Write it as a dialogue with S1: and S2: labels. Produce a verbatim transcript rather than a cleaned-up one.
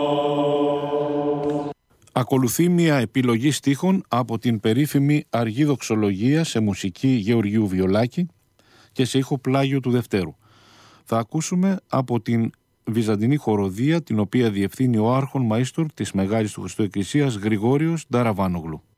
S1: Ακολουθεί μια επιλογή στίχων από την περίφημη Αργή Δοξολογία σε μουσική Γεωργίου Βιολάκη και σε ήχο Πλάγιο του Δευτέρου. Θα ακούσουμε από την Βυζαντινή χοροδία, την οποία διευθύνει ο άρχον μαΐστορ της Μεγάλης του Χριστού Εκκλησίας Γρηγόριος Νταραβάνογλου.